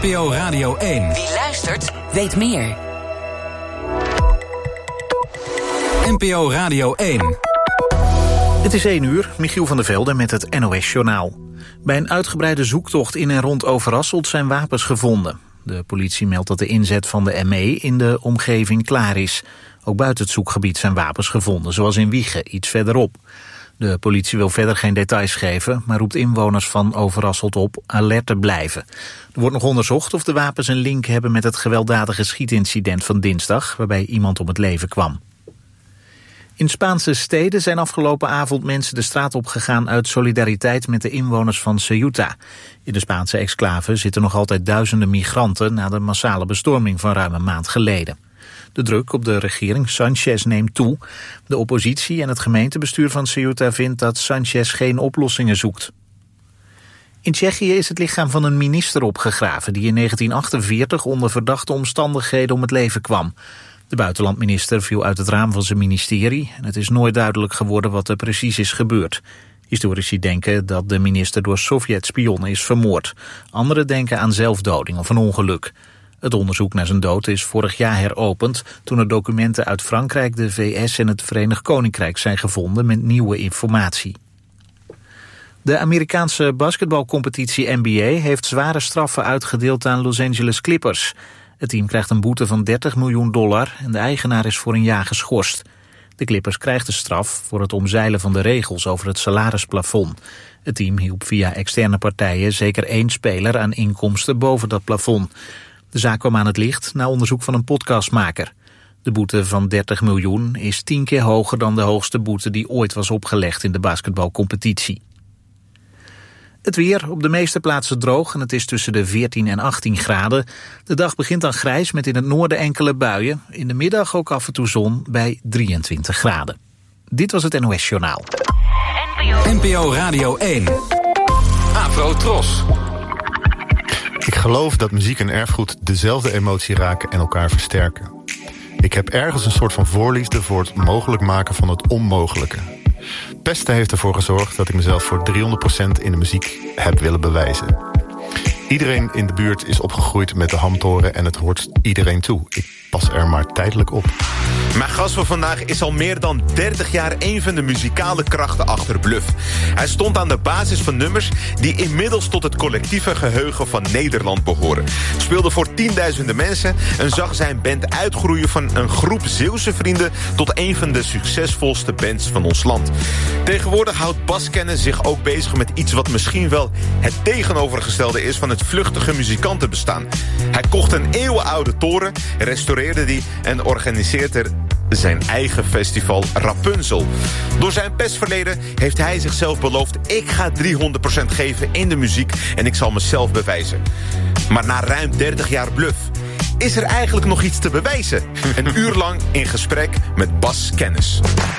NPO Radio 1. Wie luistert, weet meer. NPO Radio 1. Het is 1 uur, Michiel van der Velde met het NOS-journaal. Bij een uitgebreide zoektocht in en rond Overasselt zijn wapens gevonden. De politie meldt dat de inzet van de ME in de omgeving klaar is. Ook buiten het zoekgebied zijn wapens gevonden, zoals in Wijchen, iets verderop. De politie wil verder geen details geven, maar roept inwoners van Overasselt op alert te blijven. Er wordt nog onderzocht of de wapens een link hebben met het gewelddadige schietincident van dinsdag, waarbij iemand om het leven kwam. In Spaanse steden zijn afgelopen avond mensen de straat opgegaan uit solidariteit met de inwoners van Ceuta. In de Spaanse exclave zitten nog altijd duizenden migranten na de massale bestorming van ruim een maand geleden. De druk op de regering Sánchez neemt toe. De oppositie en het gemeentebestuur van Ceuta vindt dat Sánchez geen oplossingen zoekt. In Tsjechië is het lichaam van een minister opgegraven die in 1948 onder verdachte omstandigheden om het leven kwam. De buitenlandminister viel uit het raam van zijn ministerie en het is nooit duidelijk geworden wat er precies is gebeurd. Historici denken dat de minister door Sovjet-spionnen is vermoord. Anderen denken aan zelfdoding of een ongeluk. Het onderzoek naar zijn dood is vorig jaar heropend toen er documenten uit Frankrijk, de VS en het Verenigd Koninkrijk zijn gevonden met nieuwe informatie. De Amerikaanse basketbalcompetitie NBA heeft zware straffen uitgedeeld aan Los Angeles Clippers. Het team krijgt een boete van $30 miljoen en de eigenaar is voor een jaar geschorst. De Clippers krijgt de straf voor het omzeilen van de regels over het salarisplafond. Het team hielp via externe partijen zeker 1 speler aan inkomsten boven dat plafond. De zaak kwam aan het licht na onderzoek van een podcastmaker. De boete van $30 miljoen is 10 keer hoger dan de hoogste boete die ooit was opgelegd in de basketbalcompetitie. Het weer, op de meeste plaatsen droog en het is tussen de 14 en 18 graden. De dag begint dan grijs met in het noorden enkele buien. In de middag ook af en toe zon bij 23 graden. Dit was het NOS Journaal. NPO Radio 1. Afro Tros. Ik geloof dat muziek en erfgoed dezelfde emotie raken en elkaar versterken. Ik heb ergens een soort van voorliefde voor het mogelijk maken van het onmogelijke. Pesten heeft ervoor gezorgd dat ik mezelf voor 300% in de muziek heb willen bewijzen. Iedereen in de buurt is opgegroeid met de Hamtoren en het hoort iedereen toe. Ik pas er maar tijdelijk op. Mijn gast van vandaag is al meer dan 30 jaar een van de muzikale krachten achter Bluff. Hij stond aan de basis van nummers die inmiddels tot het collectieve geheugen van Nederland behoren. Speelde voor tienduizenden mensen en zag zijn band uitgroeien van een groep Zeeuwse vrienden tot een van de succesvolste bands van ons land. Tegenwoordig houdt Bas Kennis zich ook bezig met iets wat misschien wel het tegenovergestelde is van het vluchtige muzikantenbestaan. Hij kocht een eeuwenoude toren, restaureerde die en organiseert er zijn eigen festival Rapunzel. Door zijn pestverleden heeft hij zichzelf beloofd: ik ga 300% geven in de muziek en ik zal mezelf bewijzen. Maar na ruim 30 jaar Bluff is er eigenlijk nog iets te bewijzen. Een uur lang in gesprek met Bas Kennis.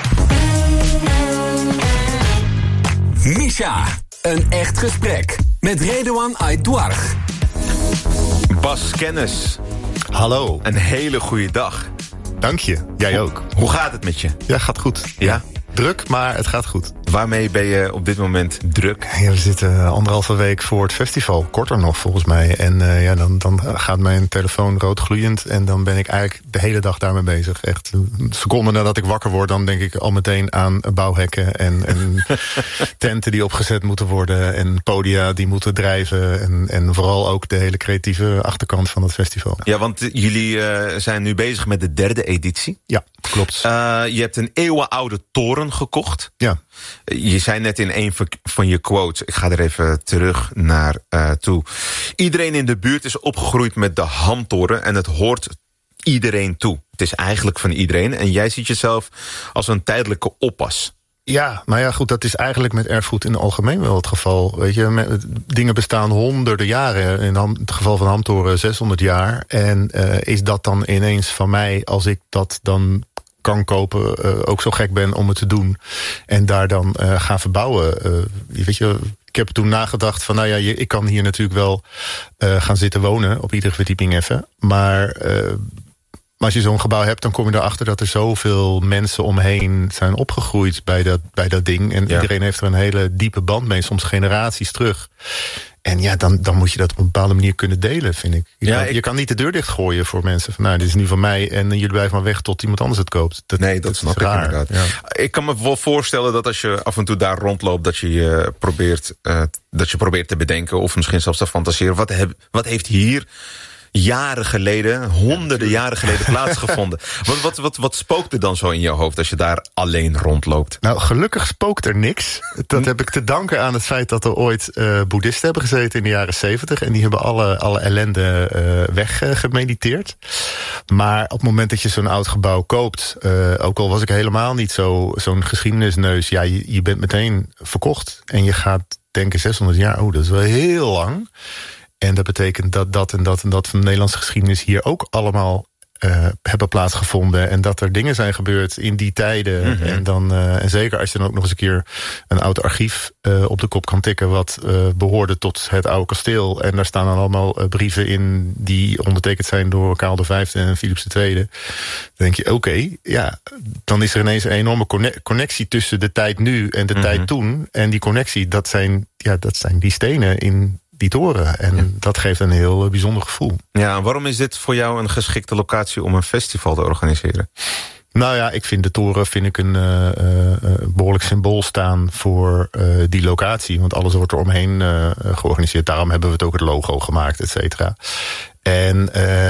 Misha, een echt gesprek met Redouan Aïdouarch. Bas Kennis. Hallo. Een hele goede dag. Dank je, jij ook. Hoe gaat het met je? Ja, gaat goed. Ja? Druk, maar het gaat goed. Waarmee ben je op dit moment druk? Ja, we zitten 1,5 week voor het festival. Korter nog, volgens mij. En dan gaat mijn telefoon rood gloeiend. En dan ben ik eigenlijk de hele dag daarmee bezig. Echt een seconde nadat ik wakker word, dan denk ik al meteen aan bouwhekken. En tenten die opgezet moeten worden. En podia die moeten drijven. En vooral ook de hele creatieve achterkant van het festival. Ja, want jullie zijn nu bezig met de 3e editie. Ja, klopt. Je hebt een eeuwenoude toren gekocht. Ja. Je zei net in een van je quotes, ik ga er even terug naar toe. Iedereen in de buurt is opgegroeid met de Hamtoren en het hoort iedereen toe. Het is eigenlijk van iedereen en jij ziet jezelf als een tijdelijke oppas. Ja, nou ja, goed, dat is eigenlijk met erfgoed in het algemeen wel het geval. Weet je, dingen bestaan honderden jaren. In het geval van Hamtoren 600 jaar. En is dat dan ineens van mij, als ik dat dan kan kopen, ook zo gek ben om het te doen en daar dan gaan verbouwen. Weet je, ik heb toen nagedacht van, nou ja, ik kan hier natuurlijk wel gaan zitten wonen op iedere verdieping even, maar als je zo'n gebouw hebt, dan kom je erachter dat er zoveel mensen omheen zijn opgegroeid bij dat ding. En iedereen heeft er een hele diepe band mee, soms generaties terug. En ja, dan moet je dat op een bepaalde manier kunnen delen, vind ik. Je kan niet de deur dichtgooien voor mensen. Van, nou, dit is nu van mij en jullie blijven maar weg tot iemand anders het koopt. Dat snap ik inderdaad. Ja. Ik kan me wel voorstellen dat als je af en toe daar rondloopt, dat je probeert te bedenken of misschien zelfs te fantaseren. Wat heeft hier jaren geleden, honderden jaren geleden plaatsgevonden? Wat spookt er dan zo in jouw hoofd als je daar alleen rondloopt? Nou, gelukkig spookt er niks. Dat heb ik te danken aan het feit dat er ooit boeddhisten hebben gezeten in de jaren 70. En die hebben alle ellende weggemediteerd. Maar op het moment dat je zo'n oud gebouw koopt, ook al was ik helemaal niet zo'n geschiedenisneus, ja, je bent meteen verkocht. En je gaat denken 600 jaar, dat is wel heel lang. En dat betekent dat en dat van de Nederlandse geschiedenis hier ook allemaal hebben plaatsgevonden. En dat er dingen zijn gebeurd in die tijden. Mm-hmm. En zeker als je dan ook nog eens een keer een oud archief op de kop kan tikken wat behoorde tot het oude kasteel. En daar staan dan allemaal brieven in die ondertekend zijn door Karel V en Philips II. Dan denk je, oké, dan is er ineens een enorme connectie tussen de tijd nu en de tijd toen. En die connectie, dat zijn die stenen in die toren. En dat geeft een heel bijzonder gevoel. Ja, en waarom is dit voor jou een geschikte locatie om een festival te organiseren? Nou ja, ik vind de toren een behoorlijk symbool staan voor die locatie. Want alles wordt er omheen georganiseerd. Daarom hebben we het ook het logo gemaakt, et cetera. En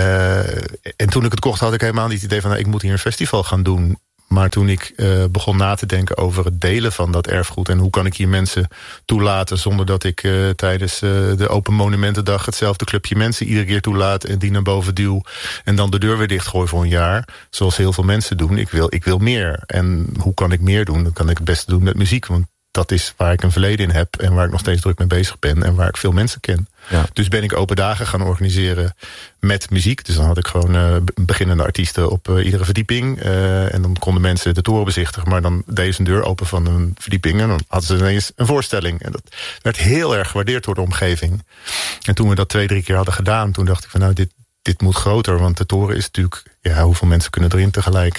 toen ik het kocht had ik helemaal niet het idee van, ik moet hier een festival gaan doen. Maar toen ik begon na te denken over het delen van dat erfgoed en hoe kan ik hier mensen toelaten zonder dat ik tijdens de Open Monumentendag hetzelfde clubje mensen iedere keer toelaat en die naar boven duw en dan de deur weer dichtgooi voor een jaar, zoals heel veel mensen doen. Ik wil meer. En hoe kan ik meer doen? Dat kan ik het beste doen met muziek, want dat is waar ik een verleden in heb en waar ik nog steeds druk mee bezig ben en waar ik veel mensen ken. Ja. Dus ben ik open dagen gaan organiseren met muziek. Dus dan had ik gewoon beginnende artiesten op iedere verdieping. En dan konden mensen de toren bezichtigen, maar dan deden ze een deur open van een verdieping en dan hadden ze ineens een voorstelling. En dat werd heel erg gewaardeerd door de omgeving. En toen we dat 2-3 keer hadden gedaan, toen dacht ik van dit moet groter, want de toren is natuurlijk, hoeveel mensen kunnen erin tegelijk?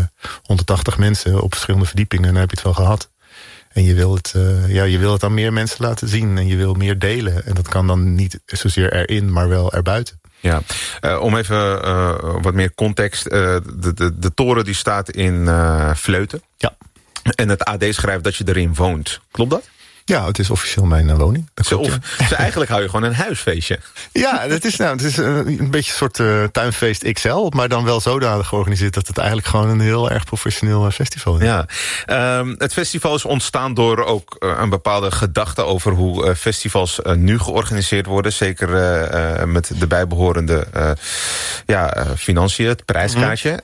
180 mensen op verschillende verdiepingen en dan heb je het wel gehad. En je wil het aan meer mensen laten zien. En je wil meer delen. En dat kan dan niet zozeer erin, maar wel erbuiten. Ja, om even wat meer context. De toren die staat in Vleuten. Ja. En het AD schrijft dat je erin woont. Klopt dat? Ja, het is officieel mijn woning. Dus eigenlijk hou je gewoon een huisfeestje. Ja, het is een beetje een soort tuinfeest XL. Maar dan wel zodanig georganiseerd dat het eigenlijk gewoon een heel erg professioneel festival is. Ja, het festival is ontstaan door ook een bepaalde gedachte over hoe festivals nu georganiseerd worden. Zeker met de bijbehorende financiën, het prijskaartje.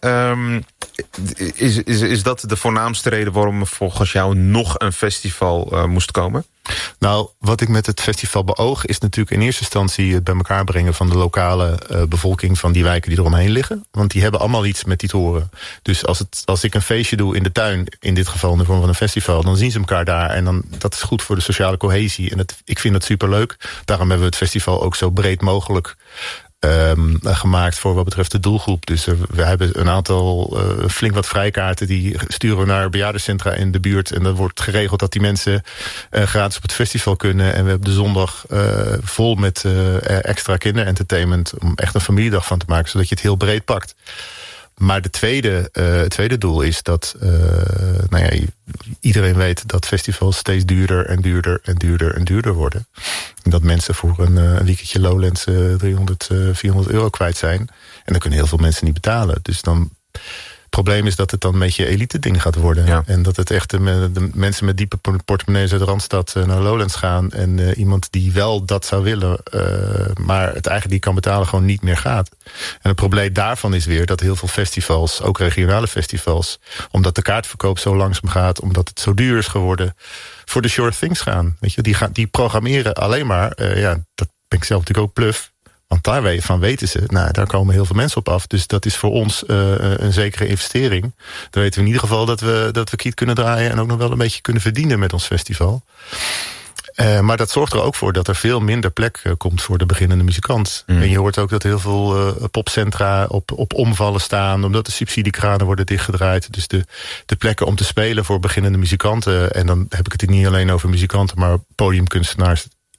Is dat de voornaamste reden waarom er volgens jou nog een festival moest komen? Nou, wat ik met het festival beoog is natuurlijk in eerste instantie het bij elkaar brengen van de lokale bevolking van die wijken die eromheen liggen. Want die hebben allemaal iets met die toren. Dus als ik een feestje doe in de tuin, in dit geval in de vorm van een festival, dan zien ze elkaar daar. En dan, dat is goed voor de sociale cohesie. En ik vind dat superleuk. Daarom hebben we het festival ook zo breed mogelijk gemaakt voor wat betreft de doelgroep. Dus we hebben een aantal flink wat vrijkaarten die sturen we naar bejaardencentra in de buurt en dan wordt geregeld dat die mensen gratis op het festival kunnen. En we hebben de zondag vol met extra kinderentertainment om echt een familiedag van te maken, zodat je het heel breed pakt. Maar het tweede doel is dat iedereen weet dat festivals steeds duurder en duurder en duurder en duurder worden. En dat mensen voor een weekendje Lowlands 300, 400 euro kwijt zijn. En dan kunnen heel veel mensen niet betalen. Dus dan het probleem is dat het dan een beetje een elite ding gaat worden. Ja. En dat het echt de mensen met diepe portemonnees uit de Randstad naar Lowlands gaan. En iemand die wel dat zou willen, maar het eigenlijk die kan betalen gewoon niet meer gaat. En het probleem daarvan is weer dat heel veel festivals, ook regionale festivals, omdat de kaartverkoop zo langzaam gaat, omdat het zo duur is geworden, voor de sure things gaan. Weet je, die programmeren alleen maar, dat ben ik zelf natuurlijk ook pluf. Want daarvan weten ze, daar komen heel veel mensen op af. Dus dat is voor ons een zekere investering. Dan weten we in ieder geval dat we kiet kunnen draaien en ook nog wel een beetje kunnen verdienen met ons festival. Maar dat zorgt er ook voor dat er veel minder plek komt voor de beginnende muzikant. En je hoort ook dat heel veel popcentra op omvallen staan, omdat de subsidiekranen worden dichtgedraaid. Dus de plekken om te spelen voor beginnende muzikanten, en dan heb ik het niet alleen over muzikanten, maar podiumkunstenaars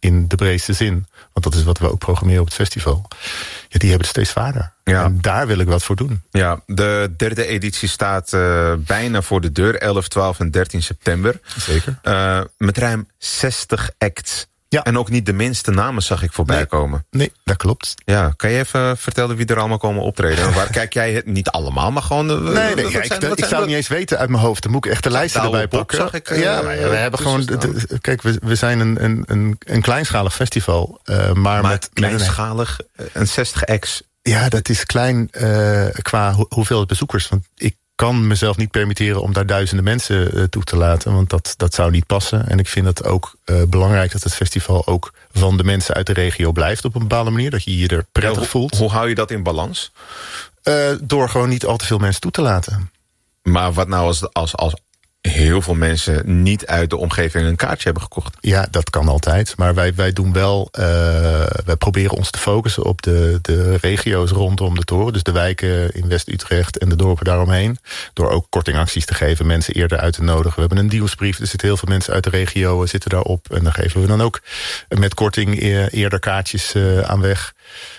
in de breedste zin, want dat is wat we ook programmeren op het festival, ja, die hebben het steeds vaker. Ja. En daar wil ik wat voor doen. Ja, de 3e editie staat bijna voor de deur, 11, 12 en 13 september. Zeker. Met ruim 60 acts. Ja. En ook niet de minste namen zag ik voorbij komen. Nee, dat klopt. Ja, kan je even vertellen wie er allemaal komen optreden? En waar kijk jij het? Niet allemaal, maar gewoon... Ik zou het niet eens weten uit mijn hoofd. Dan moet ik echt de lijsten erbij pakken. Zag ik, we hebben gewoon... Kijk, we zijn een kleinschalig festival. Maar met kleinschalig en 60 acts. Ja, dat is klein qua hoeveelheid bezoekers. Want ik kan mezelf niet permitteren om daar duizenden mensen toe te laten. Want dat zou niet passen. En ik vind het ook belangrijk dat het festival ook van de mensen uit de regio blijft op een bepaalde manier. Dat je je er prettig voelt. Hoe hou je dat in balans? Door gewoon niet al te veel mensen toe te laten. Maar wat nou als heel veel mensen niet uit de omgeving een kaartje hebben gekocht? Ja, dat kan altijd. Maar wij doen wel... wij proberen ons te focussen op de regio's rondom de toren. Dus de wijken in West-Utrecht en de dorpen daaromheen. Door ook kortingacties te geven, mensen eerder uit te nodigen. We hebben een nieuwsbrief, er zitten heel veel mensen uit de regio zitten daarop. En dan geven we dan ook met korting eerder kaartjes aan weg.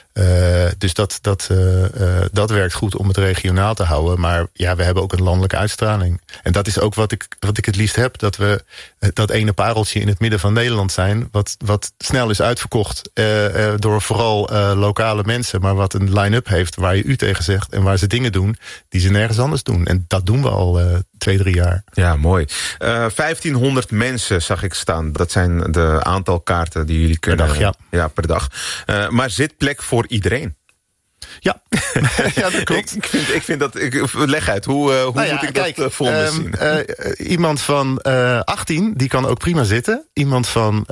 Dus dat werkt goed om het regionaal te houden. Maar ja, we hebben ook een landelijke uitstraling. En dat is ook wat ik het liefst heb. Dat we dat ene pareltje in het midden van Nederland zijn. Wat snel is uitverkocht door vooral lokale mensen. Maar wat een line-up heeft waar je u tegen zegt. En waar ze dingen doen die ze nergens anders doen. En dat doen we al 2-3 jaar. Ja, mooi. 1500 mensen zag ik staan. Dat zijn de aantal kaarten die jullie kunnen... Per dag, ja. Ja, per dag. Maar zit plek voor iedereen? Ja, ja, dat klopt. Ik vind dat... Leg uit, hoe moet ik dat voor me zien? Iemand van 18, die kan ook prima zitten. Iemand van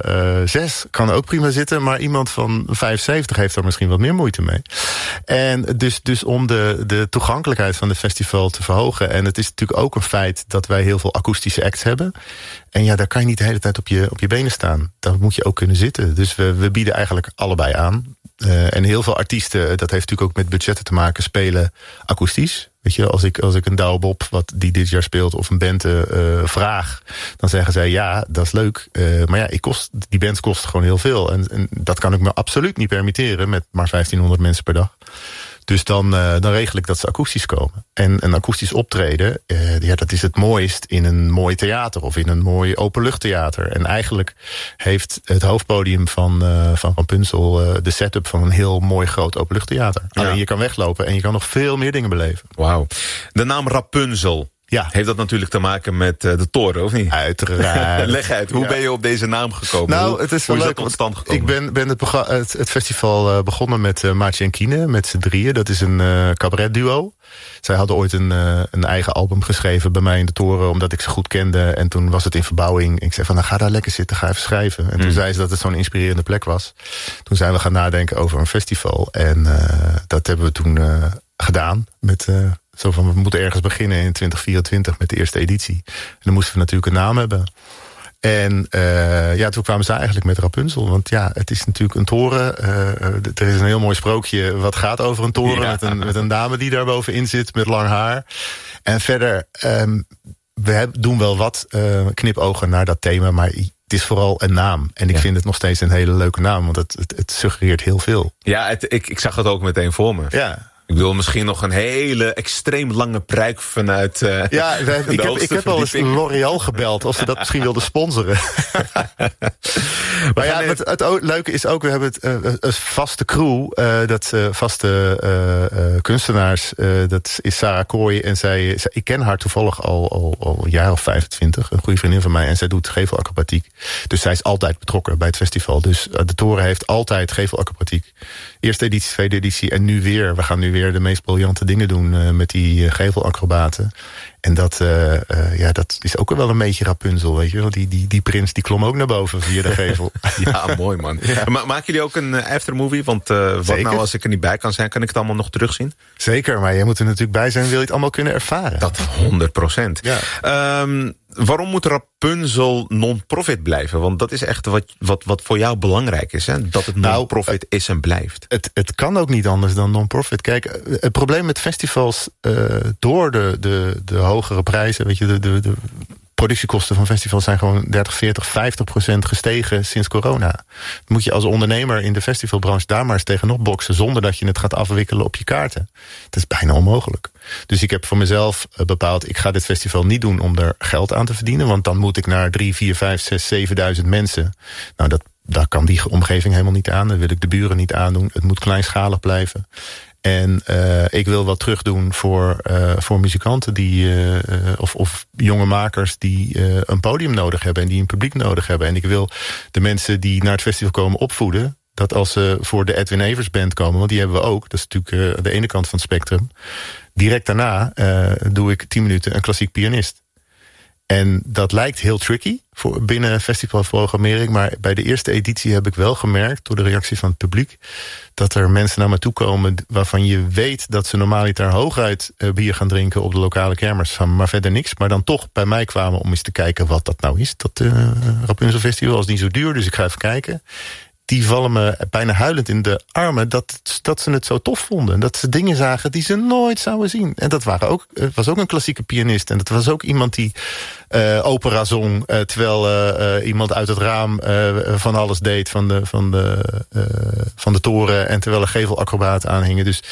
6 kan ook prima zitten. Maar iemand van 75 heeft daar misschien wat meer moeite mee. En dus om de toegankelijkheid van het festival te verhogen. En het is natuurlijk ook een feit dat wij heel veel akoestische acts hebben. En ja, daar kan je niet de hele tijd op je benen staan. Dan moet je ook kunnen zitten. Dus we bieden eigenlijk allebei aan. En heel veel artiesten, dat heeft natuurlijk ook met budgetten te maken, spelen akoestisch. Weet je, als ik een Douwe Bob, wat die dit jaar speelt, of een band vraag, dan zeggen zij ja, dat is leuk. Maar ja, die bands kosten gewoon heel veel. En dat kan ik me absoluut niet permitteren met maar 1500 mensen per dag. Dus dan regel ik dat ze akoestisch komen. En een akoestisch optreden, dat is het mooist in een mooi theater of in een mooi openluchttheater. En eigenlijk heeft het hoofdpodium van Rapunzel de setup van een heel mooi groot openluchttheater. Ja. Alleen je kan weglopen en je kan nog veel meer dingen beleven. Wauw. De naam Rapunzel. Ja. Heeft dat natuurlijk te maken met de toren, of niet? Uiteraard. Leg uit, hoe ben je op deze naam gekomen? Nou, het is wel leuk. Tot stand gekomen? Ik ben het festival begonnen met Maartje en Kine, met z'n drieën. Dat is een cabaretduo. Zij hadden ooit een eigen album geschreven bij mij in de toren, omdat ik ze goed kende. En toen was het in verbouwing. Ik zei van, nou, ga daar lekker zitten, ga even schrijven. En toen zei ze dat het zo'n inspirerende plek was. Toen zijn we gaan nadenken over een festival. En dat hebben we toen gedaan met... Zo van, we moeten ergens beginnen in 2024 met de eerste editie. En dan moesten we natuurlijk een naam hebben. En toen kwamen ze eigenlijk met Rapunzel. Want ja, het is natuurlijk een toren. Er is een heel mooi sprookje wat gaat over een toren. Ja. Met een dame die daar bovenin zit met lang haar. En verder, we doen wel wat knipogen naar dat thema. Maar het is vooral een naam. En ik vind het nog steeds een hele leuke naam. Want het suggereert heel veel. Ja, ik zag het ook meteen voor me. Ja. Ik bedoel, misschien nog een hele extreem lange pruik vanuit ik heb al eens L'Oréal gebeld of ze dat misschien wilden sponsoren. Maar ja, het leuke is ook, we hebben een vaste crew, vaste kunstenaars. Dat is Sarah Kooi en ik ken haar toevallig al een jaar of 25. Een goede vriendin van mij en zij doet gevelacrobatiek. Dus zij is altijd betrokken bij het festival. Dus de toren heeft altijd gevelacrobatiek. Eerste editie, tweede editie en nu weer. We gaan nu weer de meest briljante dingen doen met die gevelacrobaten. En dat is ook wel een beetje Rapunzel, weet je wel. Die prins die klom ook naar boven via de gevel. Ja, mooi man. Ja. Maken jullie ook een aftermovie? Want wat nou als ik er niet bij kan zijn, kan ik het allemaal nog terugzien? Zeker, maar je moet er natuurlijk bij zijn, wil je het allemaal kunnen ervaren. Dat 100%. Ja. Waarom moet Rapunzel non-profit blijven? Want dat is echt wat voor jou belangrijk is, hè? Dat het non-profit is en blijft. Het kan ook niet anders dan non-profit. Kijk, het probleem met festivals door de hogere prijzen, weet je, de productiekosten van festivals zijn gewoon 30, 40, 50% gestegen sinds corona. Moet je als ondernemer in de festivalbranche daar maar eens tegenop boksen zonder dat je het gaat afwikkelen op je kaarten. Dat is bijna onmogelijk. Dus ik heb voor mezelf bepaald, ik ga dit festival niet doen om er geld aan te verdienen, want dan moet ik naar 3, 4, 5, 6, 7.000 mensen. Nou, daar kan die omgeving helemaal niet aan. Dat wil ik de buren niet aandoen. Het moet kleinschalig blijven. En ik wil wat terugdoen voor muzikanten die of jonge makers die een podium nodig hebben en die een publiek nodig hebben. En ik wil de mensen die naar het festival komen opvoeden, dat als ze voor de Edwin Evers Band komen, want die hebben we ook, dat is natuurlijk de ene kant van het spectrum. Direct daarna doe ik 10 minuten een klassiek pianist. En dat lijkt heel tricky voor binnen festivalprogrammering, maar bij de eerste editie heb ik wel gemerkt, door de reactie van het publiek, dat er mensen naar me toe komen waarvan je weet dat ze normaliter hooguit bier gaan drinken op de lokale kermis, maar verder niks. Maar dan toch bij mij kwamen om eens te kijken wat dat nou is. Dat Rapunzel Festival is niet zo duur, dus ik ga even kijken. Die vallen me bijna huilend in de armen dat ze het zo tof vonden. Dat ze dingen zagen die ze nooit zouden zien. En dat was ook een klassieke pianist. En dat was ook iemand die opera zong, terwijl iemand uit het raam van alles deed van de toren, en terwijl er gevelacrobaten aanhingen. Dus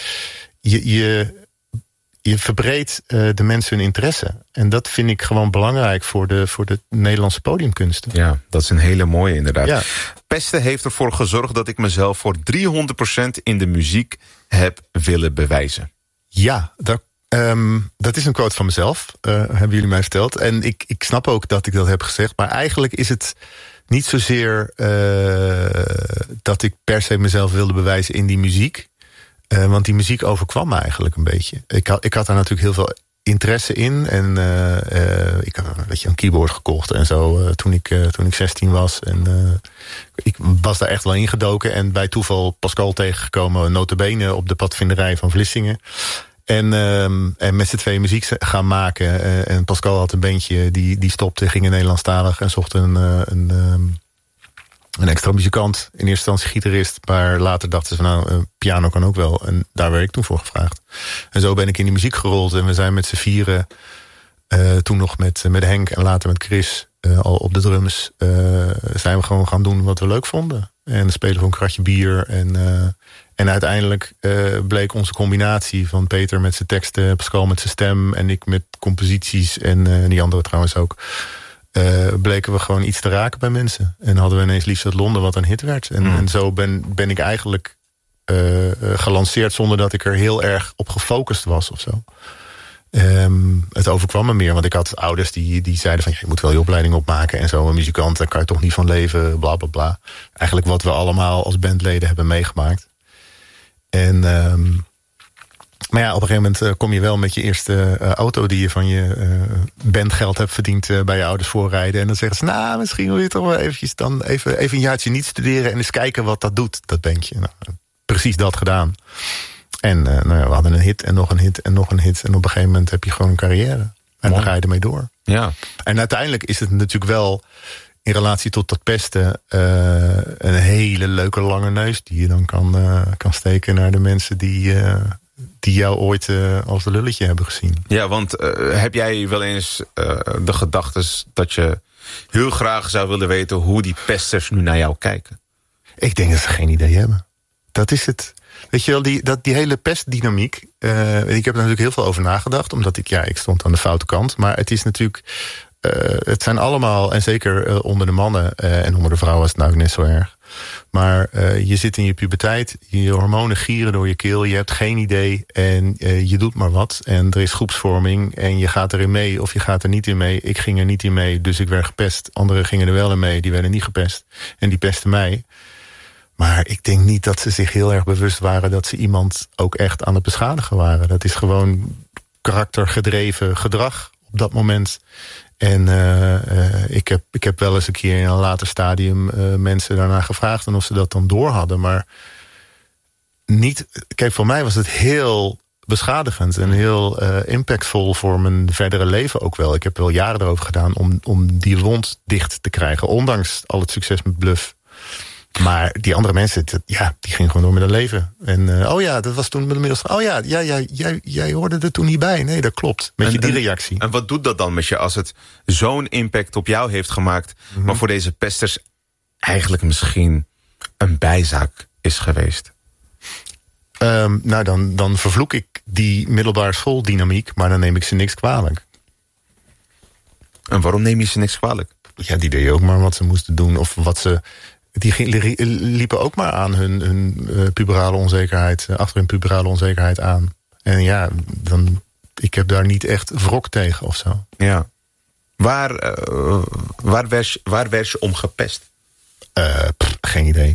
je verbreedt de mensen hun interesse. En dat vind ik gewoon belangrijk voor de Nederlandse podiumkunsten. Ja, dat is een hele mooie inderdaad. Ja. Pesten heeft ervoor gezorgd dat ik mezelf voor 300% in de muziek heb willen bewijzen. Ja, dat is een quote van mezelf, hebben jullie mij verteld. En ik snap ook dat ik dat heb gezegd. Maar eigenlijk is het niet zozeer dat ik per se mezelf wilde bewijzen in die muziek. Want die muziek overkwam me eigenlijk een beetje. Ik had daar natuurlijk heel veel interesse in. En ik had een keyboard gekocht en zo toen ik 16 was. En ik was daar echt wel ingedoken. En bij toeval Pascal tegengekomen, nota bene op de padvinderij van Vlissingen. En met z'n tweeën muziek gaan maken. En Pascal had een bandje die stopte, ging in Nederlandstalig en zocht een extra muzikant, in eerste instantie gitarist, maar later dachten ze van piano kan ook wel. En daar werd ik toen voor gevraagd. En zo ben ik in die muziek gerold en we zijn met z'n vieren, toen nog met Henk en later met Chris, al op de drums, zijn we gewoon gaan doen wat we leuk vonden. En spelen voor een kratje bier. En uiteindelijk bleek onze combinatie van Peter met zijn teksten, Pascal met zijn stem en ik met composities en die andere trouwens ook, bleken we gewoon iets te raken bij mensen. En hadden we ineens Liefst uit Londen wat een hit werd. En zo ben ik eigenlijk gelanceerd zonder dat ik er heel erg op gefocust was of zo. Het overkwam me meer, want ik had ouders die zeiden van je moet wel je opleiding opmaken en zo. Een muzikant, daar kan je toch niet van leven, bla bla bla. Eigenlijk wat we allemaal als bandleden hebben meegemaakt. En maar ja, op een gegeven moment kom je wel met je eerste auto die je van je bandgeld hebt verdiend bij je ouders voorrijden. En dan zeggen ze, nou, misschien wil je toch wel eventjes dan even een jaartje niet studeren en eens kijken wat dat doet, dat bandje. Nou, precies dat gedaan. En we hadden een hit en nog een hit en nog een hit. En op een gegeven moment heb je gewoon een carrière. En dan ga je ermee door. Ja. En uiteindelijk is het natuurlijk wel, in relatie tot dat pesten, een hele leuke lange neus die je dan kan steken naar de mensen die jou ooit als de lulletje hebben gezien. Ja, want heb jij wel eens de gedachtes dat je heel graag zou willen weten hoe die pesters nu naar jou kijken? Ik denk dat ze geen idee hebben. Dat is het. Weet je wel, die hele pestdynamiek. Ik heb er natuurlijk heel veel over nagedacht. Omdat ik stond aan de foute kant. Maar het is natuurlijk, het zijn allemaal, en zeker onder de mannen en onder de vrouwen is het nou net zo erg. Maar je zit in je puberteit, je hormonen gieren door je keel, je hebt geen idee en je doet maar wat. En er is groepsvorming en je gaat erin mee of je gaat er niet in mee. Ik ging er niet in mee, dus ik werd gepest. Anderen gingen er wel in mee, die werden niet gepest. En die pesten mij. Maar ik denk niet dat ze zich heel erg bewust waren dat ze iemand ook echt aan het beschadigen waren. Dat is gewoon karaktergedreven gedrag op dat moment. En ik heb wel eens een keer in een later stadium mensen daarna gevraagd en of ze dat dan door hadden. Maar niet. Kijk, voor mij was het heel beschadigend en heel impactvol voor mijn verdere leven ook wel. Ik heb wel jaren erover gedaan om die wond dicht te krijgen. Ondanks al het succes met Bluff. Maar die andere mensen, die gingen gewoon door met hun leven. En dat was toen inmiddels... jij hoorde er toen niet bij. Nee, dat klopt. Met die reactie. En wat doet dat dan met je als het zo'n impact op jou heeft gemaakt... maar voor deze pesters eigenlijk misschien een bijzaak is geweest? Dan vervloek ik die middelbare schooldynamiek... maar dan neem ik ze niks kwalijk. En waarom neem je ze niks kwalijk? Ja, die deden ook maar wat ze moesten doen. Of wat ze... Die liepen ook maar aan hun puberale onzekerheid... achter hun puberale onzekerheid aan. En ik heb daar niet echt wrok tegen of zo. Ja. Waar werd je om gepest? Geen idee.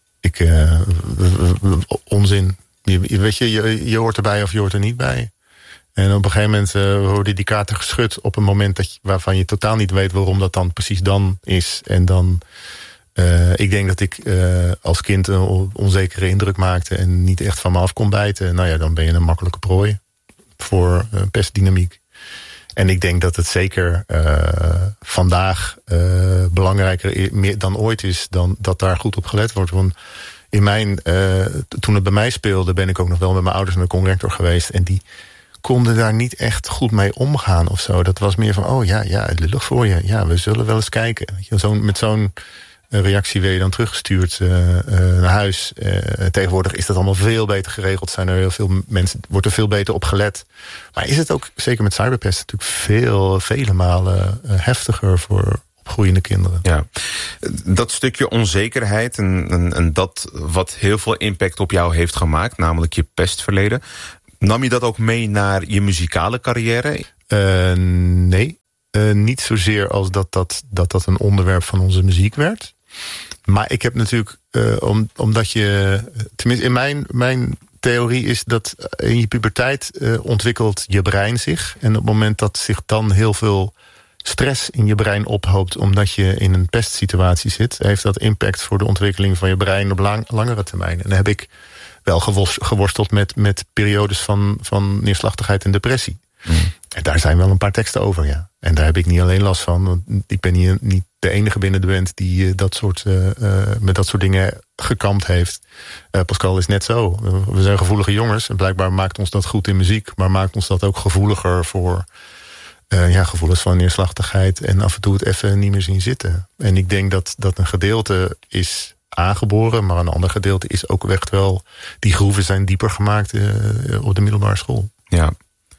Onzin. Je hoort erbij of je hoort er niet bij. En op een gegeven moment worden die kaarten geschud... op een moment waarvan je totaal niet weet... waarom dat dan precies dan is. En dan... ik denk dat ik als kind een onzekere indruk maakte... en niet echt van me af kon bijten. Dan ben je een makkelijke prooi voor pestdynamiek. En ik denk dat het zeker vandaag belangrijker meer dan ooit is... dan dat daar goed op gelet wordt. Want toen het bij mij speelde... ben ik ook nog wel met mijn ouders naar de conrector geweest... en die konden daar niet echt goed mee omgaan of zo. Dat was meer van, lullig voor je. Ja, we zullen wel eens kijken. Met zo'n reactie werd je dan teruggestuurd naar huis. Tegenwoordig is dat allemaal veel beter geregeld. Zijn er heel veel mensen, wordt er veel beter op gelet. Maar is het ook, zeker met cyberpest, natuurlijk vele malen heftiger voor opgroeiende kinderen. Ja, dat stukje onzekerheid en dat wat heel veel impact op jou heeft gemaakt, namelijk je pestverleden. Nam je dat ook mee naar je muzikale carrière? Nee, niet zozeer als dat een onderwerp van onze muziek werd. Maar ik heb natuurlijk, omdat je... Tenminste, in mijn theorie is dat in je puberteit ontwikkelt je brein zich. En op het moment dat zich dan heel veel stress in je brein ophoopt... omdat je in een pestsituatie zit... heeft dat impact voor de ontwikkeling van je brein op langere termijn. En dan heb ik wel geworsteld met periodes van neerslachtigheid en depressie. En daar zijn wel een paar teksten over, ja. En daar heb ik niet alleen last van. Want ik ben hier niet de enige binnen de band die met dat soort dingen gekampt heeft. Pascal is net zo. We zijn gevoelige jongens. En blijkbaar maakt ons dat goed in muziek. Maar maakt ons dat ook gevoeliger voor gevoelens van neerslachtigheid. En af en toe het even niet meer zien zitten. En ik denk dat een gedeelte is aangeboren. Maar een ander gedeelte is ook echt wel... Die groeven zijn dieper gemaakt op de middelbare school. Ja.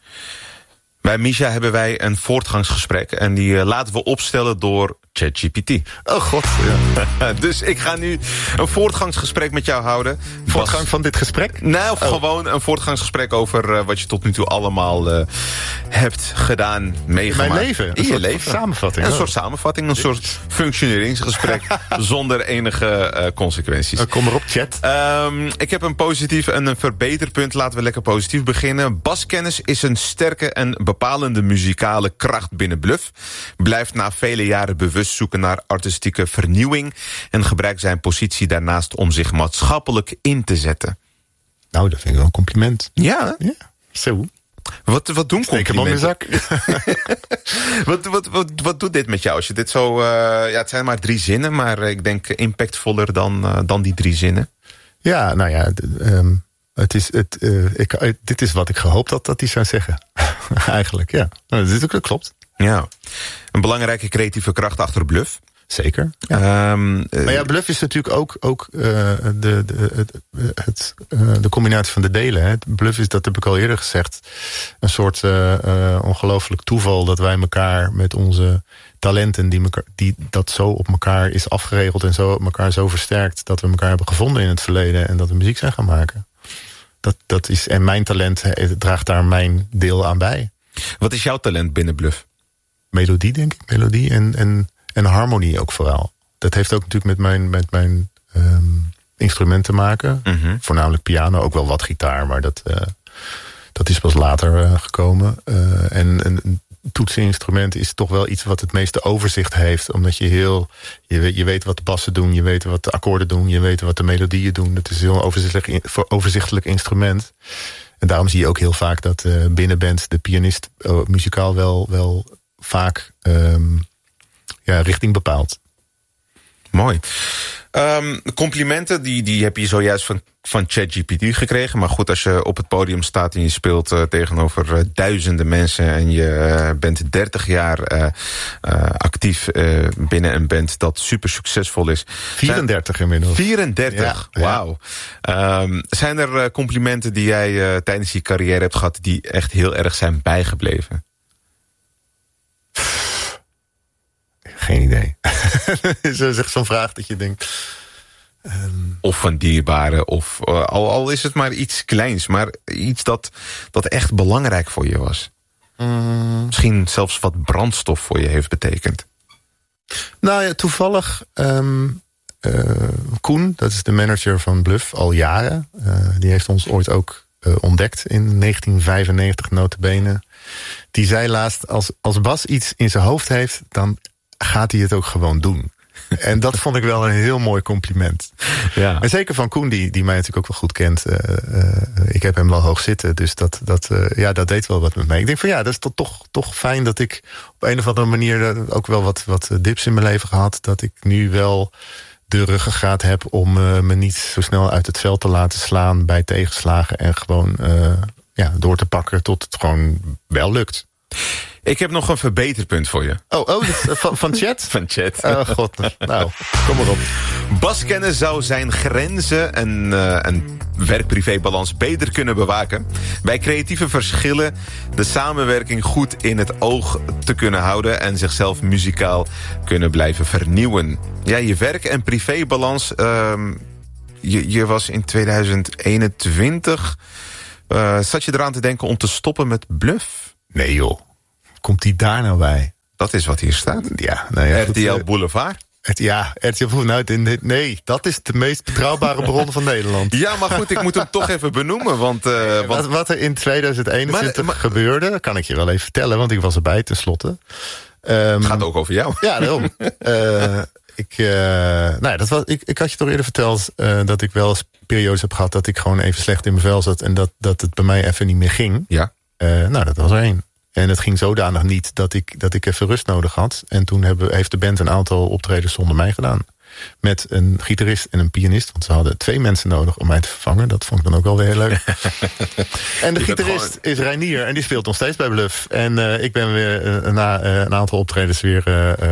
Bij Misha hebben wij een voortgangsgesprek. En die laten we opstellen door ChatGPT. Oh god. Ja. Dus ik ga nu een voortgangsgesprek met jou houden. Voortgang van dit gesprek? Nou, gewoon een voortgangsgesprek over wat je tot nu toe allemaal hebt gedaan, meegemaakt. In mijn leven? In je leven. Samenvatting. Een soort samenvatting, een soort functioneringsgesprek zonder enige consequenties. Kom maar op, chat. Ik heb een positief en een verbeterpunt. Laten we lekker positief beginnen. Baskennis is een sterke en bepalende muzikale kracht binnen Bluff. Blijft na vele jaren bewust zoeken naar artistieke vernieuwing en gebruikt zijn positie daarnaast om zich maatschappelijk in te zetten. Nou, dat vind ik wel een compliment. Ja? Ja, zo. Wat doen complimenten? Steek hem op mijn zak. Wat doet dit met jou? Als je dit zo... het zijn maar 3 zinnen, maar ik denk impactvoller dan die 3 zinnen. Ja, nou ja... dit is wat ik gehoopt had dat hij zou zeggen. Eigenlijk, ja. Nou, dat klopt. Ja. Een belangrijke creatieve kracht achter Bluff. Zeker. Ja. Maar ja, Bluff is natuurlijk ook de combinatie van de delen. Hè. Bluff is, dat heb ik al eerder gezegd, een soort ongelooflijk toeval dat wij elkaar met onze talenten die dat zo op elkaar is afgeregeld en zo op elkaar zo versterkt, dat we elkaar hebben gevonden in het verleden en dat we muziek zijn gaan maken. Dat is, en mijn talent draagt daar mijn deel aan bij. Wat is jouw talent binnen Bluff? Melodie, denk ik. Melodie en harmonie ook vooral. Dat heeft ook natuurlijk met mijn instrument te maken. Mm-hmm. Voornamelijk piano, ook wel wat gitaar, maar dat is pas later gekomen. En een toetseninstrument is toch wel iets wat het meeste overzicht heeft. Omdat je weet wat de bassen doen, je weet wat de akkoorden doen, je weet wat de melodieën doen. Het is een heel overzichtelijk instrument. En daarom zie je ook heel vaak dat binnen bands de pianist muzikaal wel vaak richting bepaalt. Mooi. Complimenten, die heb je zojuist van ChatGPT gekregen. Maar goed, als je op het podium staat en je speelt tegenover duizenden mensen en je bent 30 jaar actief binnen een band dat super succesvol is. 34 inmiddels. 34, ja, wauw. Ja. Zijn er complimenten die jij tijdens je carrière hebt gehad die echt heel erg zijn bijgebleven? Geen idee. Dat is echt zo'n vraag dat je denkt... Of van dierbare, of al is het maar iets kleins, maar iets dat echt belangrijk voor je was. Misschien zelfs wat brandstof voor je heeft betekend. Nou ja, toevallig Koen, dat is de manager van Bluff, al jaren. Die heeft ons ooit ook ontdekt in 1995 nota bene. Die zei laatst, als Bas iets in zijn hoofd heeft, dan gaat hij het ook gewoon doen. En dat vond ik wel een heel mooi compliment. Ja. En zeker van Koen, die mij natuurlijk ook wel goed kent. Ik heb hem wel hoog zitten, dus dat deed wel wat met mij. Ik denk van ja, dat is toch fijn dat ik op een of andere manier ook wel wat dips in mijn leven gehad. Dat ik nu wel de ruggengraat heb om me niet zo snel uit het veld te laten slaan bij tegenslagen. En gewoon door te pakken tot het gewoon wel lukt. Ik heb nog een verbeterpunt voor je. Van Chat? Van Chat. Oh god, nou, kom maar op. Bas kennen zou zijn grenzen en werk-privé-balans beter kunnen bewaken. Bij creatieve verschillen de samenwerking goed in het oog te kunnen houden en zichzelf muzikaal kunnen blijven vernieuwen. Ja, je werk- en privé-balans. Je was in 2021. Zat je eraan te denken om te stoppen met Bluff? Nee joh. Komt die daar nou bij? Dat is wat hier staat. Ja, nou ja, RTL Boulevard. RTL Boulevard. Nee, dat is de meest betrouwbare bron van Nederland. Ja, maar goed, ik moet hem toch even benoemen. Want wat er in 2021 gebeurde, kan ik je wel even vertellen, want ik was erbij tenslotte. Het gaat ook over jou. Ja, daarom. Ik had je toch eerder verteld dat ik wel eens periodes heb gehad dat ik gewoon even slecht in mijn vel zat en dat het bij mij even niet meer ging. Ja. Dat was er één. En het ging zodanig niet dat ik even rust nodig had. En toen heeft de band een aantal optredens zonder mij gedaan. Met een gitarist en een pianist. Want ze hadden 2 mensen nodig om mij te vervangen. Dat vond ik dan ook wel weer heel leuk. En de gitarist is Reinier. En die speelt nog steeds bij Bluff. En ik ben weer na een aantal optredens weer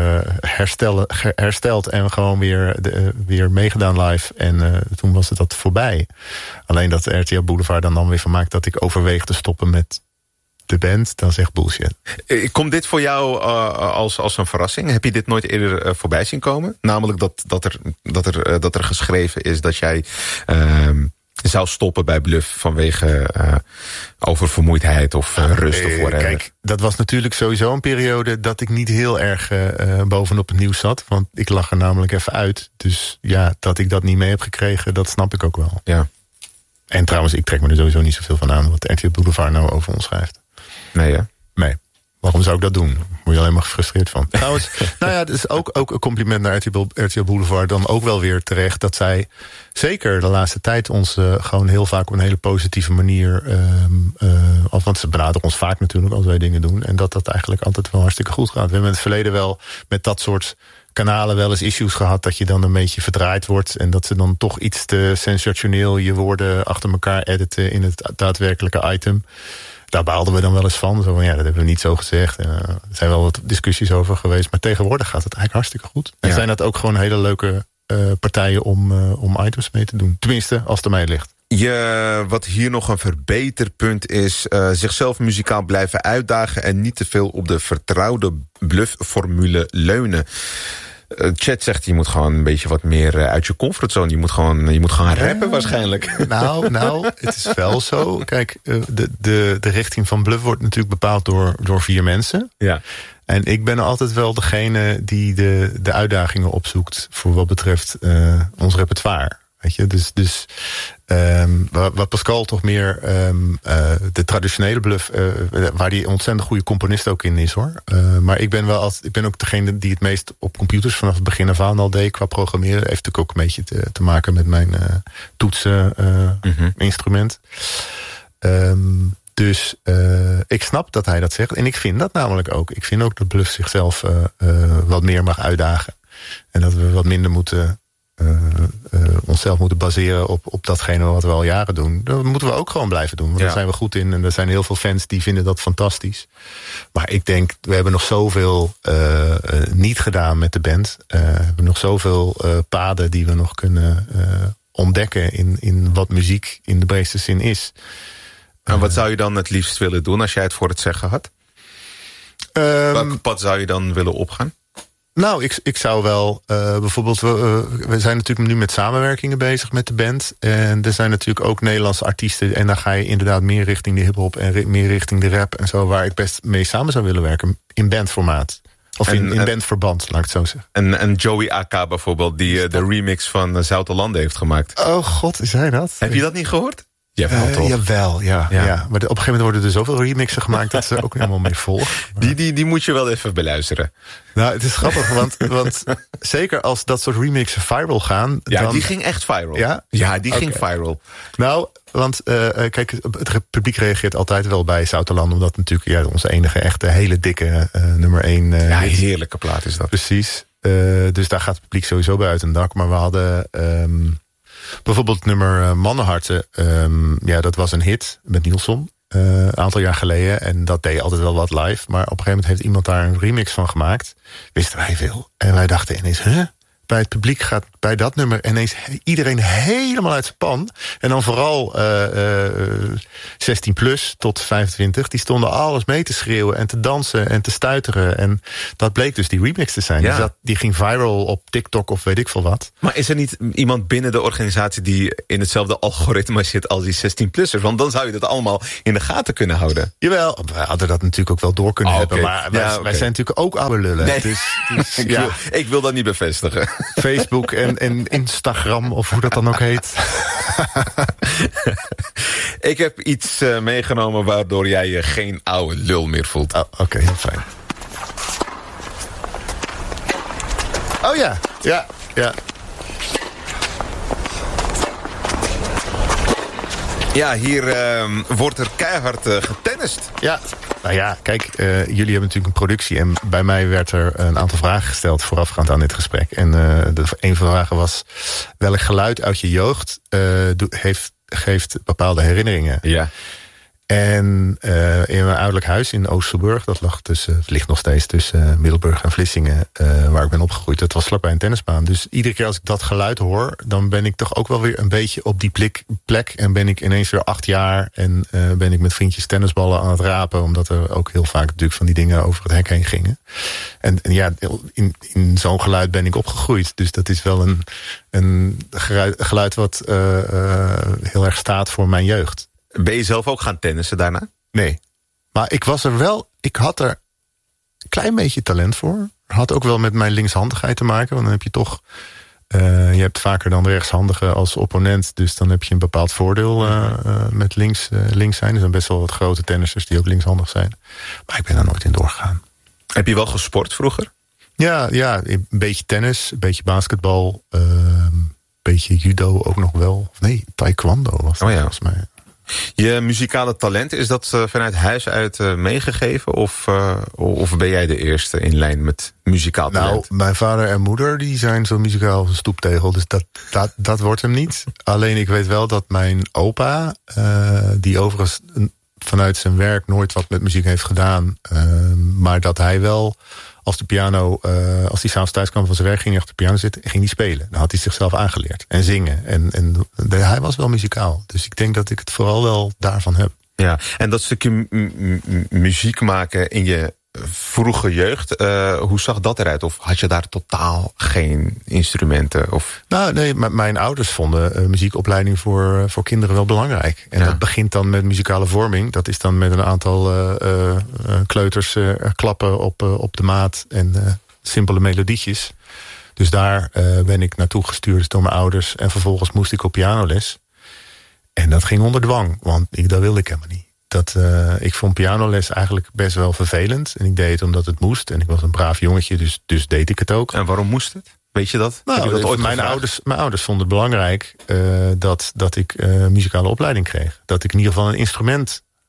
hersteld. En gewoon weer meegedaan live. En toen was het dat voorbij. Alleen dat de RTL Boulevard dan weer van maakt dat ik overweeg te stoppen met de band, dan zegt bullshit. Komt dit voor jou als een verrassing? Heb je dit nooit eerder voorbij zien komen? Namelijk dat er geschreven is dat jij zou stoppen bij Bluff vanwege oververmoeidheid of rust of whatever. Kijk, dat was natuurlijk sowieso een periode dat ik niet heel erg bovenop het nieuws zat. Want ik lag er namelijk even uit. Dus ja, dat ik dat niet mee heb gekregen, dat snap ik ook wel. Ja. En trouwens, ik trek me er sowieso niet zoveel van aan wat de RTL Boulevard nou over ons schrijft. Nee, hè? Nee. Waarom zou ik dat doen? Daar word je alleen maar gefrustreerd van. Trouwens, het is ook een compliment naar RTL Boulevard dan ook wel weer terecht dat zij zeker de laatste tijd ons gewoon heel vaak op een hele positieve manier, want ze benaderen ons vaak natuurlijk als wij dingen doen, en dat eigenlijk altijd wel hartstikke goed gaat. We hebben in het verleden wel met dat soort kanalen wel eens issues gehad dat je dan een beetje verdraaid wordt en dat ze dan toch iets te sensationeel je woorden achter elkaar editen in het daadwerkelijke item. Daar baalden we dan wel eens van. Zo van, ja, dat hebben we niet zo gezegd. Er zijn wel wat discussies over geweest. Maar tegenwoordig gaat het eigenlijk hartstikke goed. En zijn dat ook gewoon hele leuke partijen om items mee te doen. Tenminste, als het aan mij ligt. Wat hier nog een verbeterpunt is, zichzelf muzikaal blijven uitdagen en niet te veel op de vertrouwde bluffformule leunen. Chat zegt, je moet gewoon een beetje wat meer uit je comfortzone. Je moet gewoon rappen waarschijnlijk. Nou, het is wel zo. Kijk, de richting van Bluff wordt natuurlijk bepaald door 4 mensen. Ja. En ik ben altijd wel degene die de uitdagingen opzoekt voor wat betreft ons repertoire. Weet je, dus waar Pascal toch meer de traditionele Bluff, waar die ontzettend goede componist ook in is hoor. Maar ik ben ook degene die het meest op computers vanaf het begin af aan al deed qua programmeren. Heeft natuurlijk ook een beetje te maken met mijn toetsen instrument. Dus ik snap dat hij dat zegt. En ik vind dat namelijk ook. Ik vind ook dat Bluff zichzelf wat meer mag uitdagen. En dat we wat minder moeten onszelf moeten baseren op datgene wat we al jaren doen. Dat moeten we ook gewoon blijven doen. Want daar zijn we goed in. En er zijn heel veel fans die vinden dat fantastisch. Maar ik denk, we hebben nog zoveel niet gedaan met de band. We hebben nog zoveel paden die we nog kunnen ontdekken in wat muziek in de breedste zin is. En wat zou je dan het liefst willen doen als jij het voor het zeggen had? Welke pad zou je dan willen opgaan? Nou, ik zou wel bijvoorbeeld... We zijn natuurlijk nu met samenwerkingen bezig met de band. En er zijn natuurlijk ook Nederlandse artiesten. En dan ga je inderdaad meer richting de hiphop en meer richting de rap en zo. Waar ik best mee samen zou willen werken. In bandformaat. Of in bandverband, laat ik het zo zeggen. En Joey AK bijvoorbeeld, die de remix van Zoutelande heeft gemaakt. Oh god, is hij dat? Heb je dat niet gehoord? Jawel, ja. Maar op een gegeven moment worden er zoveel remixen gemaakt dat ze ook helemaal mee volgen. Die moet je wel even beluisteren. Nou, het is grappig, want zeker als dat soort remixen viral gaan... Ja, dan... die ging echt viral. Ja, die ging viral. Nou, want kijk, het publiek reageert altijd wel bij Zoutelande... omdat natuurlijk onze enige echte hele dikke nummer 1... heerlijke plaat is dat. Precies. Dus daar gaat het publiek sowieso bij uit een dak. Maar we hadden... bijvoorbeeld het nummer Mannenharten, dat was een hit met Nielsen. Een aantal jaar geleden. En dat deed altijd wel wat live. Maar op een gegeven moment heeft iemand daar een remix van gemaakt. Wisten wij veel. En wij dachten ineens, bij het publiek gaat bij dat nummer ineens iedereen helemaal uit zijn pan. En dan vooral 16 plus tot 25. Die stonden alles mee te schreeuwen en te dansen en te stuiteren. En dat bleek dus die remix te zijn. Ja. Die ging viral op TikTok of weet ik veel wat. Maar is er niet iemand binnen de organisatie die in hetzelfde algoritme zit als die 16-plussers? Want dan zou je dat allemaal in de gaten kunnen houden. Jawel, we hadden dat natuurlijk ook wel door kunnen hebben. Maar wij zijn natuurlijk ook oude lullen. Nee. Dus, ik wil dat niet bevestigen. Facebook en Instagram, of hoe dat dan ook heet. Ik heb iets meegenomen waardoor jij je geen oude lul meer voelt. Oh, oké, heel fijn. Oh ja. Ja, hier wordt er keihard getennist. Ja, nou ja, kijk, jullie hebben natuurlijk een productie... en bij mij werd er een aantal vragen gesteld voorafgaand aan dit gesprek. En een van de vragen was... welk geluid uit je jeugd geeft bepaalde herinneringen? Ja. En in mijn ouderlijk huis in Oosterburg... dat ligt nog steeds tussen Middelburg en Vlissingen... waar ik ben opgegroeid. Dat was vlakbij een tennisbaan. Dus iedere keer als ik dat geluid hoor... dan ben ik toch ook wel weer een beetje op die plek... en ben ik ineens weer 8 jaar... en ben ik met vriendjes tennisballen aan het rapen... omdat er ook heel vaak natuurlijk van die dingen over het hek heen gingen. En ja, in zo'n geluid ben ik opgegroeid. Dus dat is wel een geluid wat heel erg staat voor mijn jeugd. Ben je zelf ook gaan tennissen daarna? Nee. Maar ik had er een klein beetje talent voor. Had ook wel met mijn linkshandigheid te maken. Want dan heb je toch... je hebt vaker dan de rechtshandige als opponent. Dus dan heb je een bepaald voordeel met links zijn. Er zijn best wel wat grote tennissers die ook linkshandig zijn. Maar ik ben daar nooit in doorgegaan. Heb je wel gesport vroeger? Ja, een beetje tennis, een beetje basketbal. Een beetje judo ook nog wel. Nee, taekwondo was dat volgens mij. Je muzikale talent, is dat vanuit huis uit meegegeven? Of ben jij de eerste in lijn met muzikaal talent? Nou, mijn vader en moeder die zijn zo muzikaal als een stoeptegel. Dus dat wordt hem niet. Alleen ik weet wel dat mijn opa... die overigens vanuit zijn werk nooit wat met muziek heeft gedaan... maar dat hij wel... Als hij s'avonds thuis kwam van zijn werk, ging hij achter de piano zitten en ging hij spelen. Dan had hij zichzelf aangeleerd en zingen. En hij was wel muzikaal. Dus ik denk dat ik het vooral wel daarvan heb. Ja, en dat stukje muziek maken in je vroege jeugd, hoe zag dat eruit? Of had je daar totaal geen instrumenten? Of? Nou, nee, mijn ouders vonden muziekopleiding voor kinderen wel belangrijk. En dat begint dan met muzikale vorming. Dat is dan met een aantal kleuters klappen op de maat en simpele melodietjes. Dus daar ben ik naartoe gestuurd door mijn ouders. En vervolgens moest ik op pianoles. En dat ging onder dwang, want dat wilde ik helemaal niet. Ik vond pianoles eigenlijk best wel vervelend. En ik deed het omdat het moest. En ik was een braaf jongetje, dus deed ik het ook. En waarom moest het? Weet je dat? Nou, heb je dat ooit mijn ouders vonden het belangrijk dat ik muzikale opleiding kreeg. Dat ik in ieder geval een instrument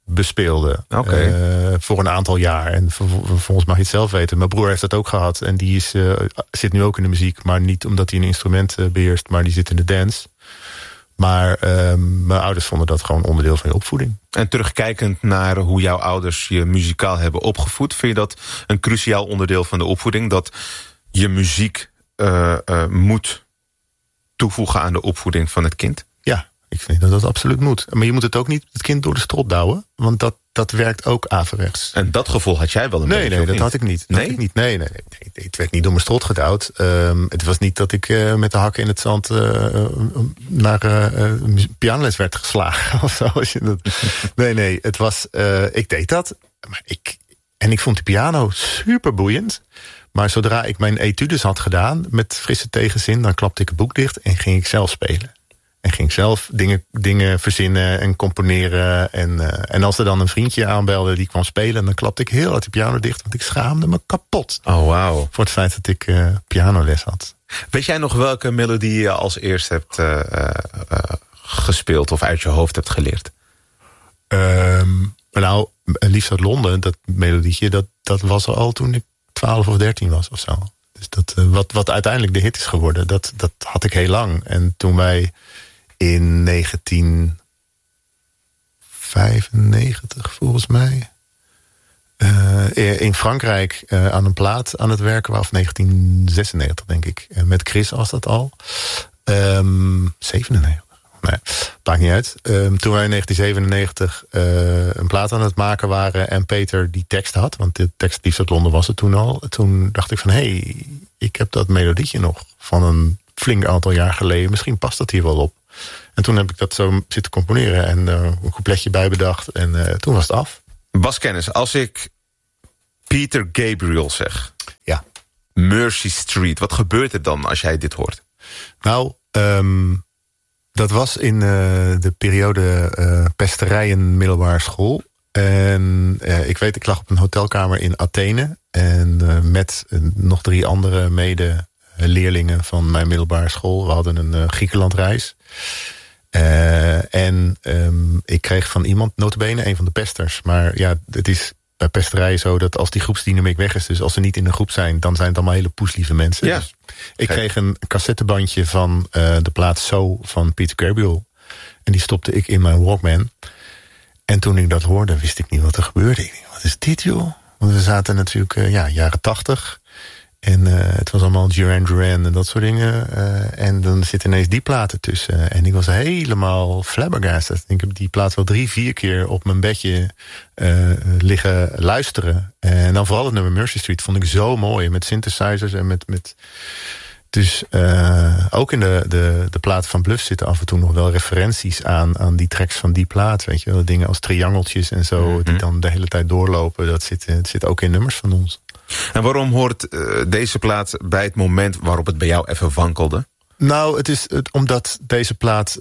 bespeelde. Voor een aantal jaar. En vervolgens mag je het zelf weten. Mijn broer heeft dat ook gehad. En die zit nu ook in de muziek. Maar niet omdat hij een instrument beheerst. Maar die zit in de dance. Maar mijn ouders vonden dat gewoon onderdeel van je opvoeding. En terugkijkend naar hoe jouw ouders je muzikaal hebben opgevoed, vind je dat een cruciaal onderdeel van de opvoeding? Dat je muziek moet toevoegen aan de opvoeding van het kind? Ja, ik vind dat absoluut moet. Maar je moet het ook niet het kind door de strot douwen. Want dat werkt ook averechts. En dat gevoel had jij wel een beetje? Nee, dat had ik niet. Nee, het werd niet door mijn strot gedouwd. Het was niet dat ik met de hakken in het zand naar pianoles werd geslagen. Of zo. Nee, het was... ik deed dat. Maar ik vond de piano super boeiend. Maar zodra ik mijn etudes had gedaan met frisse tegenzin, dan klapte ik het boek dicht en ging ik zelf spelen. En ging zelf dingen verzinnen en componeren. En als er dan een vriendje aanbelde die kwam spelen, dan klapte ik heel hard de piano dicht, want ik schaamde me kapot. Oh, wauw. Voor het feit dat ik pianoles had. Weet jij nog welke melodie je als eerst hebt gespeeld of uit je hoofd hebt geleerd? Nou, Liefst uit Londen, dat melodietje, dat was al toen ik 12 of 13 was of zo. Dus dat, wat uiteindelijk de hit is geworden, dat had ik heel lang. En toen wij in 1995, volgens mij, in Frankrijk aan een plaat aan het werken waren, of 1996 denk ik. Met Chris was dat al. 97. Nee, maakt niet uit. Toen wij in 1997 een plaat aan het maken waren en Peter die tekst had, want de tekst Liefst uit Londen was het toen al. Toen dacht ik van, hey, ik heb dat melodietje nog van een flink aantal jaar geleden. Misschien past dat hier wel op. En toen heb ik dat zo zitten componeren en een coupletje bij bedacht. En toen was het af. Bas Kennis, als ik Peter Gabriel zeg, ja. Mercy Street, wat gebeurt er dan als jij dit hoort? Nou, dat was in de periode pesterijen middelbare school. En ik lag op een hotelkamer in Athene. En met nog 3 andere medeleerlingen van mijn middelbare school. We hadden een Griekenlandreis. En ik kreeg van iemand, nota bene, een van de pesters. Maar ja, het is bij pesterijen zo dat als die groepsdynamiek weg is, dus als ze niet in een groep zijn, dan zijn het allemaal hele poeslieve mensen. Ja. Dus ik kreeg een cassettebandje van de plaat So van Peter Gabriel. En die stopte ik in mijn Walkman. En toen ik dat hoorde, wist ik niet wat er gebeurde. Ik dacht, wat is dit joh? Want we zaten natuurlijk jaren 80. En het was allemaal Duran Duran en dat soort dingen. En dan zitten ineens die platen tussen. En ik was helemaal flabbergasted. Ik heb die plaat wel 3-4 keer op mijn bedje liggen luisteren. En dan vooral het nummer Mercy Street vond ik zo mooi. Met synthesizers en met dus ook in de plaat van Bluff zitten af en toe nog wel referenties aan die tracks van die plaat. Weet je wel, dingen als triangeltjes en zo, die dan de hele tijd doorlopen. Dat zit ook in nummers van ons. En waarom hoort deze plaat bij het moment waarop het bij jou even wankelde? Nou, het is omdat deze plaat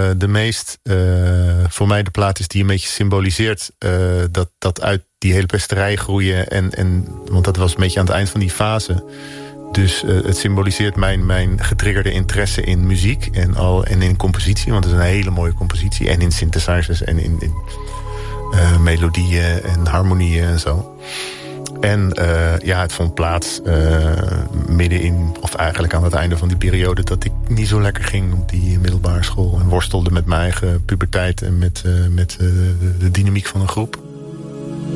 voor mij de plaat is die een beetje symboliseert dat uit die hele pesterij groeien. Want dat was een beetje aan het eind van die fase. Dus het symboliseert mijn getriggerde interesse in muziek en in compositie. Want het is een hele mooie compositie. En in synthesizers en in melodieën en harmonieën en zo. En het vond plaats middenin, of eigenlijk aan het einde van die periode, dat ik niet zo lekker ging op die middelbare school. En worstelde met mijn eigen puberteit en met de dynamiek van een groep.